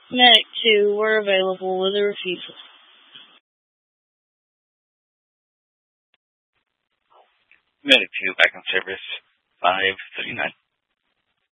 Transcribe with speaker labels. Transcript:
Speaker 1: Medic 2, we're available with a refusal.
Speaker 2: Medic 2, back in service, 539.